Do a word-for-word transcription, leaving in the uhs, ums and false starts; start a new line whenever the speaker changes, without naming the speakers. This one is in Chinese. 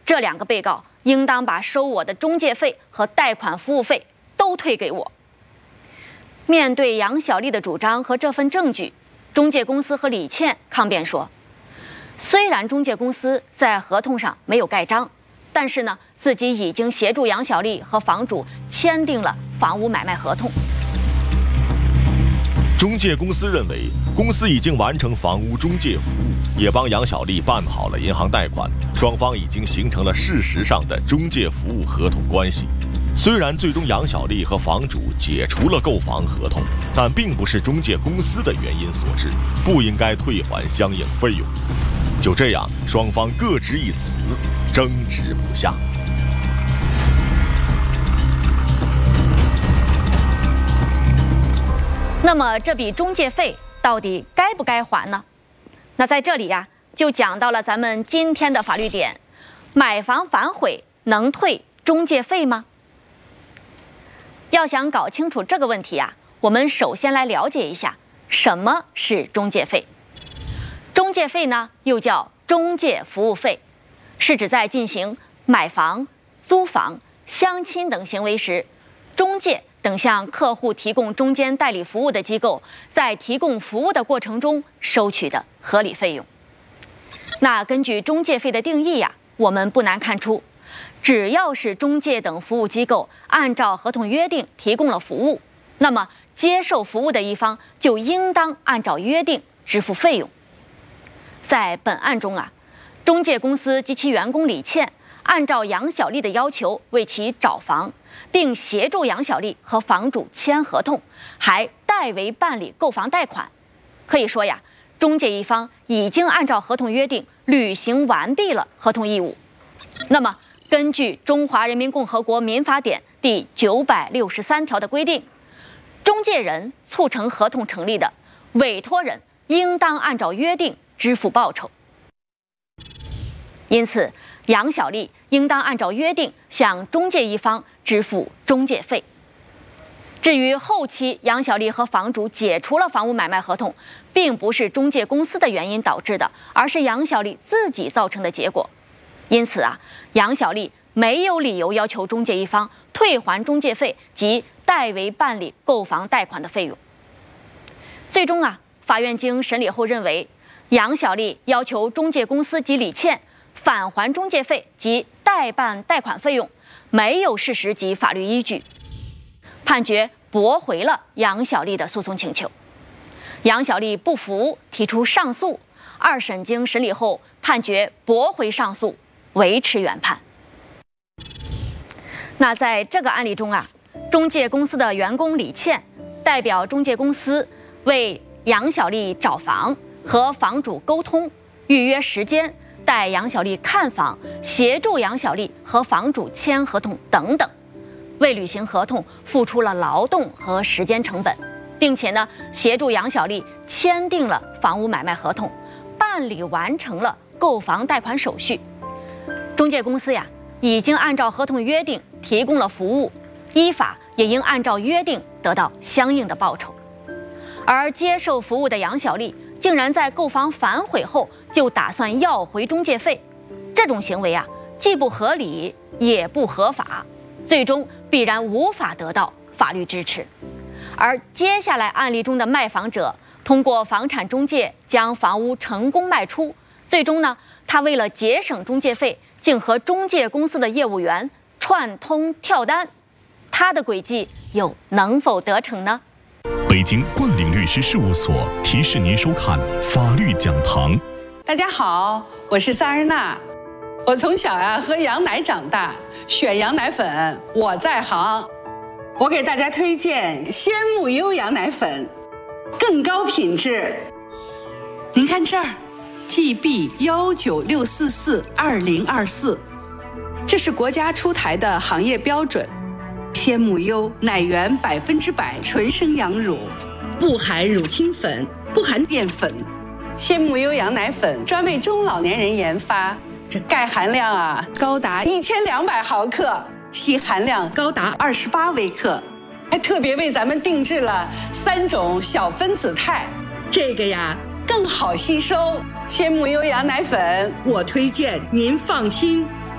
这两个被告应当把收我的中介费和贷款服务费都退给我。面对杨小丽的主张和这份证据，中介公司和李倩抗辩说，虽然中介公司在合同上没有盖章，但是呢，自己已经协助杨小丽和房主签订了房屋买卖合同。
中介公司认为，公司已经完成房屋中介服务，也帮杨小丽办好了银行贷款，双方已经形成了事实上的中介服务合同关系。虽然最终杨小丽和房主解除了购房合同，但并不是中介公司的原因所致，不应该退还相应费用。就这样，双方各执一词，争执不下。
那么这笔中介费到底该不该还呢？那在这里呀、啊，就讲到了咱们今天的法律点：买房反悔能退中介费吗？要想搞清楚这个问题啊，我们首先来了解一下什么是中介费。中介费呢，又叫中介服务费，是指在进行买房、租房、相亲等行为时，中介等向客户提供中间代理服务的机构，在提供服务的过程中收取的合理费用。那根据中介费的定义呀、啊，我们不难看出，只要是中介等服务机构按照合同约定提供了服务，那么接受服务的一方就应当按照约定支付费用。在本案中啊，中介公司及其员工李倩按照杨小丽的要求为其找房，并协助杨小丽和房主签合同，还代为办理购房贷款。可以说呀，中介一方已经按照合同约定履行完毕了合同义务。那么根据《中华人民共和国民法典》第九百六十三条的规定，中介人促成合同成立的，委托人应当按照约定支付报酬。因此，杨小丽应当按照约定向中介一方支付中介费。至于后期杨小丽和房主解除了房屋买卖合同，并不是中介公司的原因导致的，而是杨小丽自己造成的结果。因此啊，杨小丽没有理由要求中介一方退还中介费及代为办理购房贷款的费用。最终啊，法院经审理后认为，杨小丽要求中介公司及李倩返还中介费及代办贷款费用，没有事实及法律依据，判决驳回了杨小丽的诉讼请求。杨小丽不服，提出上诉，二审经审理后判决驳回上诉，维持原判。那在这个案例中啊，中介公司的员工李倩代表中介公司为杨小丽找房，和房主沟通，预约时间，带杨小丽看房，协助杨小丽和房主签合同等等，为履行合同付出了劳动和时间成本，并且呢，协助杨小丽签订了房屋买卖合同，办理完成了购房贷款手续。中介公司呀，已经按照合同约定提供了服务，依法也应按照约定得到相应的报酬。而接受服务的杨小丽竟然在购房反悔后就打算要回中介费，这种行为啊，既不合理也不合法，最终必然无法得到法律支持。而接下来案例中的卖房者通过房产中介将房屋成功卖出，最终呢，他为了节省中介费，竟和中介公司的业务员串通跳单，他的诡计又能否得逞呢？
北京冠岭律师事务所提示您收看法律讲堂。
大家好，我是萨日娜。我从小呀、啊、喝羊奶长大，选羊奶粉我在行。我给大家推荐鲜木优羊奶粉，更高品质。您看这儿 ，G B 一九六四四二零二四，这是国家出台的行业标准。鲜木优奶源百分之百纯生羊乳，不含乳清粉，不含淀粉。鲜木优羊奶粉专为中老年人研发，这钙含量啊高达一千两百毫克，硒含量高达二十八微克，还特别为咱们定制了三种小分子肽，这个呀更好吸收。鲜木优羊奶粉，我推荐您放心。